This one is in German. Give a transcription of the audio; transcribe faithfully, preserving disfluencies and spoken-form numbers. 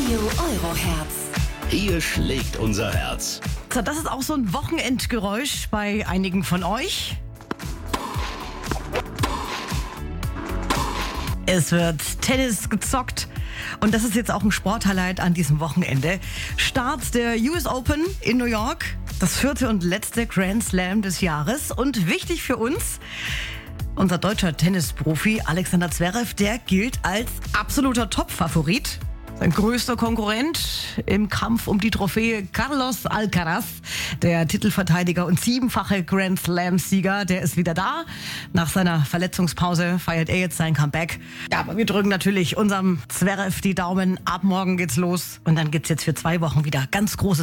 Radio Euroherz. Hier schlägt unser Herz. So, das ist auch so ein Wochenendgeräusch bei einigen von euch. Es wird Tennis gezockt und das ist jetzt auch ein Sporthighlight an diesem Wochenende. Start der U S Open in New York, das vierte und letzte Grand Slam des Jahres. Und wichtig für uns, unser deutscher Tennisprofi Alexander Zverev, der gilt als absoluter Top-Favorit. Sein größter Konkurrent im Kampf um die Trophäe Carlos Alcaraz, der Titelverteidiger und siebenfache Grand Slam-Sieger, der ist wieder da. Nach seiner Verletzungspause feiert er jetzt sein Comeback. Ja, aber wir drücken natürlich unserem Zverev die Daumen. Ab morgen geht's los und dann gibt's jetzt für zwei Wochen wieder ganz großes